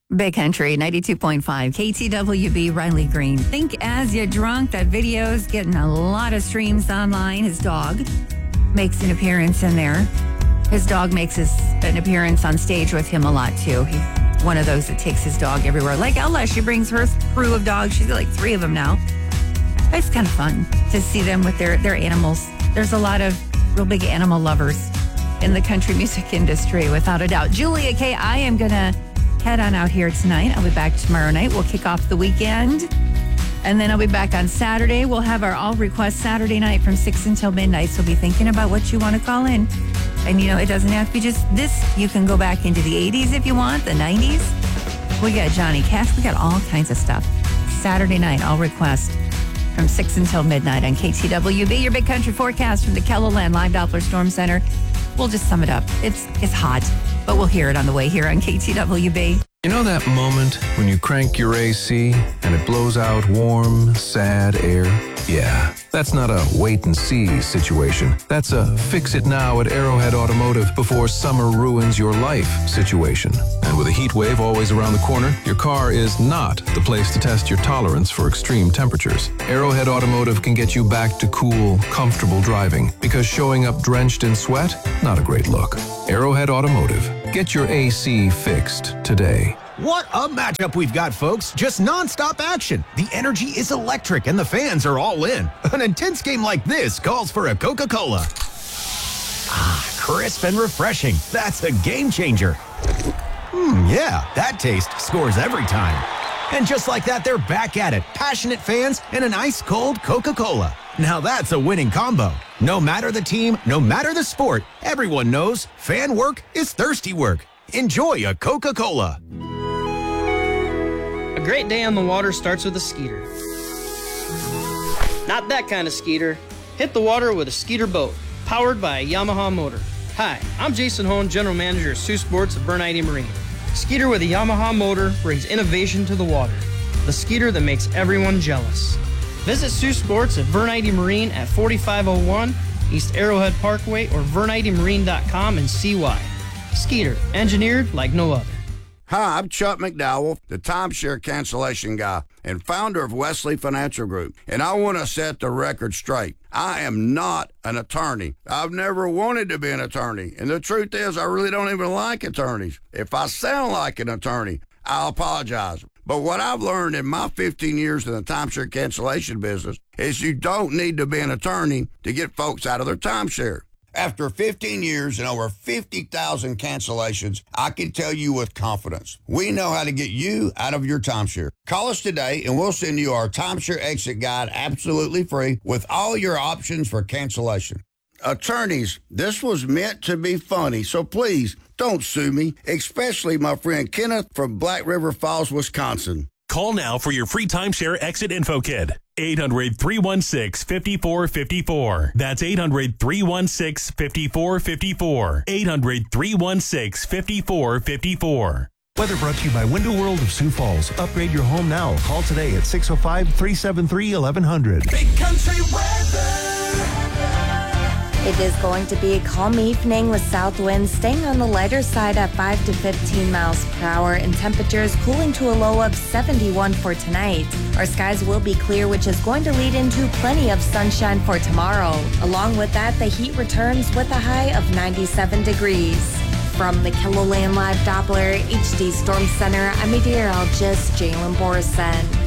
Big Country, 92.5, KTWB, Riley Green. Think As You're Drunk. That video's getting a lot of streams online. His dog makes an appearance in there. His dog makes an appearance on stage with him a lot, too. He's one of those that takes his dog everywhere. Like Ella, she brings her crew of dogs. She's got like 3 of them now. It's kind of fun to see them with their animals. There's a lot of real big animal lovers in the country music industry, without a doubt. Julia K., I am going to head on out here tonight. I'll be back tomorrow night. We'll kick off the weekend. And then I'll be back on Saturday. We'll have our All Request Saturday night from 6 until midnight. So be thinking about what you want to call in. And, it doesn't have to be just this. You can go back into the 80s if you want, the 90s. We got Johnny Cash. We got all kinds of stuff. Saturday night, All Request from 6 until midnight on KTWB. Your Big Country forecast from the KELOLAND Live Doppler Storm Center. We'll just sum it up. It's hot, but we'll hear it on the way here on KTWB. You know that moment when you crank your AC and it blows out warm, sad air? Yeah, that's not a wait and see situation. That's a fix it now at Arrowhead Automotive before summer ruins your life situation. And with a heat wave always around the corner, your car is not the place to test your tolerance for extreme temperatures. Arrowhead Automotive can get you back to cool, comfortable driving because showing up drenched in sweat, not a great look. Arrowhead Automotive. Get your AC fixed today. What a matchup we've got, folks. Just nonstop action. The energy is electric and the fans are all in. An intense game like this calls for a Coca-Cola. Ah, crisp and refreshing. That's a game changer. Yeah, that taste scores every time. And just like that, they're back at it. Passionate fans and an ice-cold Coca-Cola. Now that's a winning combo. No matter the team, no matter the sport, everyone knows fan work is thirsty work. Enjoy a Coca-Cola. A great day on the water starts with a Skeeter. Not that kind of Skeeter. Hit the water with a Skeeter boat, powered by a Yamaha motor. Hi, I'm Jason Hone, General Manager of Sioux Sports at Bernheide Marine. Skeeter with a Yamaha motor brings innovation to the water. The Skeeter that makes everyone jealous. Visit Sioux Sports at Bernheide Marine at 4501 East Arrowhead Parkway or VernheideMarine.com and see why. Skeeter, engineered like no other. Hi, I'm Chuck McDowell, the timeshare cancellation guy and founder of Wesley Financial Group. And I want to set the record straight. I am not an attorney. I've never wanted to be an attorney. And the truth is, I really don't even like attorneys. If I sound like an attorney, I'll apologize. But what I've learned in my 15 years in the timeshare cancellation business is you don't need to be an attorney to get folks out of their timeshare. After 15 years and over 50,000 cancellations, I can tell you with confidence, we know how to get you out of your timeshare. Call us today and we'll send you our timeshare exit guide absolutely free with all your options for cancellation. Attorneys, this was meant to be funny, so please don't sue me, especially my friend Kenneth from Black River Falls, Wisconsin. Call now for your free timeshare exit info kit. 800-316-5454. That's 800-316-5454. 800-316-5454. Weather brought to you by Window World of Sioux Falls. Upgrade your home now. Call today at 605-373-1100. Big Country weather. It is going to be a calm evening with south winds staying on the lighter side at 5 to 15 miles per hour and temperatures cooling to a low of 71 for tonight. Our skies will be clear, which is going to lead into plenty of sunshine for tomorrow. Along with that, the heat returns with a high of 97 degrees. From the KELOLAND Live Doppler HD Storm Center, I'm meteorologist Jalen Borson.